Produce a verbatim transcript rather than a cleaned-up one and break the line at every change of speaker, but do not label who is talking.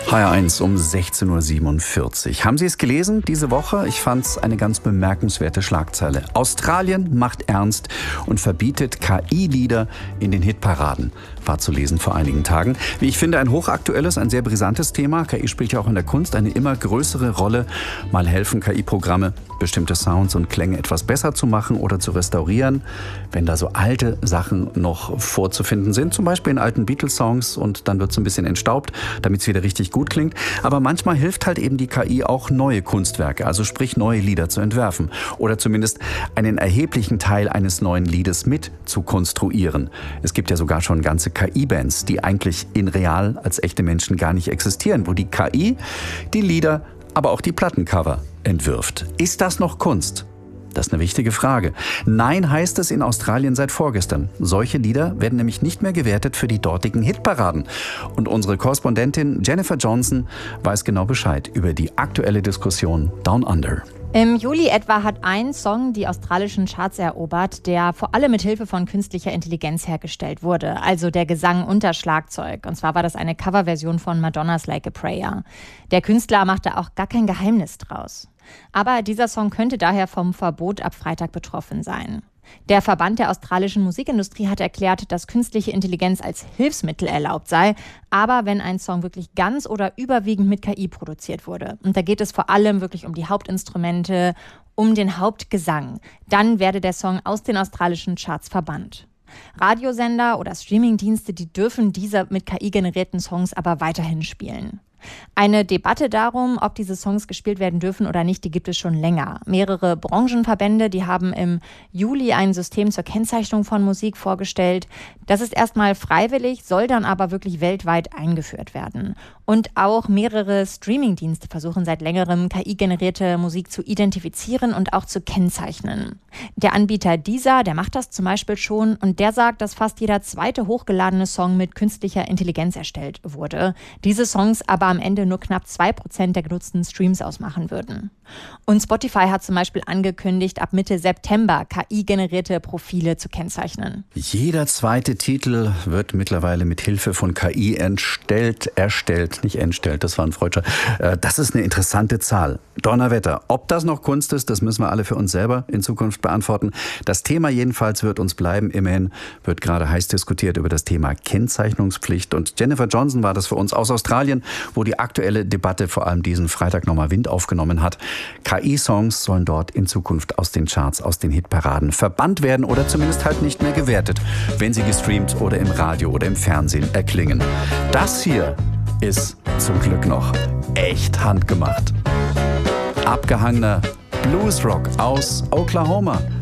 H R eins um sechzehn Uhr siebenundvierzig. Haben Sie es gelesen diese Woche? Ich fand es eine ganz bemerkenswerte Schlagzeile. Australien macht ernst und verbietet K I-Lieder in den Hitparaden. War zu lesen vor einigen Tagen. Wie ich finde, ein hochaktuelles, ein sehr brisantes Thema. K I spielt ja auch in der Kunst eine immer größere Rolle. Mal helfen K I-Programme, bestimmte Sounds und Klänge etwas besser zu machen oder zu restaurieren. Wenn da so alte Sachen noch vorzufinden sind, zum Beispiel in alten Beatles-Songs, und dann wird es ein bisschen entstaubt, damit es wieder richtig gut klingt. Aber manchmal hilft halt eben die K I auch, neue Kunstwerke, also sprich neue Lieder zu entwerfen. Oder zumindest einen erheblichen Teil eines neuen Liedes mit zu konstruieren. Es gibt ja sogar schon ganze K I-Bands, die eigentlich in real als echte Menschen gar nicht existieren, wo die K I die Lieder, aber auch die Plattencover entwirft. Ist das noch Kunst? Das ist eine wichtige Frage. Nein, heißt es in Australien seit vorgestern. Solche Lieder werden nämlich nicht mehr gewertet für die dortigen Hitparaden. Und unsere Korrespondentin Jennifer Johnson weiß genau Bescheid über die aktuelle Diskussion Down Under.
Im Juli etwa hat ein Song die australischen Charts erobert, der vor allem mit Hilfe von künstlicher Intelligenz hergestellt wurde, also der Gesang unter Schlagzeug. Und zwar war das eine Coverversion von Madonnas Like a Prayer. Der Künstler machte auch gar kein Geheimnis draus. Aber dieser Song könnte daher vom Verbot ab Freitag betroffen sein. Der Verband der australischen Musikindustrie hat erklärt, dass künstliche Intelligenz als Hilfsmittel erlaubt sei, aber wenn ein Song wirklich ganz oder überwiegend mit K I produziert wurde. Und da geht es vor allem wirklich um die Hauptinstrumente, um den Hauptgesang. Dann werde der Song aus den australischen Charts verbannt. Radiosender oder Streamingdienste, die dürfen diese mit K I generierten Songs aber weiterhin spielen. Eine Debatte darum, ob diese Songs gespielt werden dürfen oder nicht, die gibt es schon länger. Mehrere Branchenverbände, die haben im Juli ein System zur Kennzeichnung von Musik vorgestellt. Das ist erstmal freiwillig, soll dann aber wirklich weltweit eingeführt werden. Und auch mehrere Streamingdienste versuchen seit längerem, K I-generierte Musik zu identifizieren und auch zu kennzeichnen. Der Anbieter Deezer, der macht das zum Beispiel schon, und der sagt, dass fast jeder zweite hochgeladene Song mit künstlicher Intelligenz erstellt wurde. Diese Songs aber am Ende nur knapp zwei Prozent der genutzten Streams ausmachen würden. Und Spotify hat zum Beispiel angekündigt, ab Mitte September K I-generierte Profile zu kennzeichnen.
Jeder zweite Titel wird mittlerweile mit Hilfe von K I entstellt, erstellt, nicht entstellt, das war ein Freudscher. Das ist eine interessante Zahl. Donnerwetter, ob das noch Kunst ist, das müssen wir alle für uns selber in Zukunft beantworten. Das Thema jedenfalls wird uns bleiben. Immerhin wird gerade heiß diskutiert über das Thema Kennzeichnungspflicht. Und Jennifer Johnson war das für uns aus Australien, wo die aktuelle Debatte vor allem diesen Freitag nochmal Wind aufgenommen hat. K I-Songs sollen dort in Zukunft aus den Charts, aus den Hitparaden verbannt werden oder zumindest halt nicht mehr gewertet, wenn sie gestreamt oder im Radio oder im Fernsehen erklingen. Das hier ist zum Glück noch echt handgemacht. Abgehangener Bluesrock aus Oklahoma.